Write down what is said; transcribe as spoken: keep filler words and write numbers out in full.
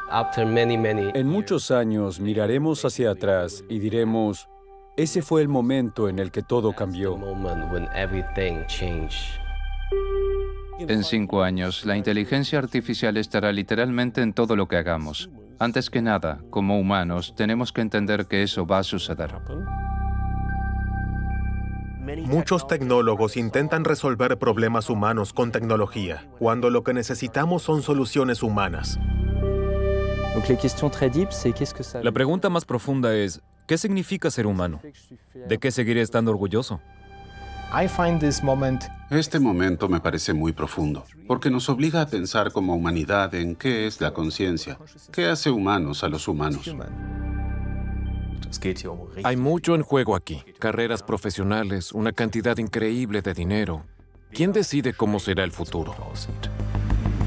En muchos años miraremos hacia atrás y diremos, ese fue el momento en el que todo cambió. En cinco años, la inteligencia artificial estará literalmente en todo lo que hagamos. Antes que nada, como humanos, tenemos que entender que eso va a suceder. Muchos tecnólogos intentan resolver problemas humanos con tecnología, cuando lo que necesitamos son soluciones humanas. La pregunta más profunda es, ¿qué significa ser humano? ¿De qué seguiré estando orgulloso? Este momento me parece muy profundo, porque nos obliga a pensar como humanidad en qué es la conciencia, qué hace humanos a los humanos. Hay mucho en juego aquí. Carreras profesionales, una cantidad increíble de dinero. ¿Quién decide cómo será el futuro?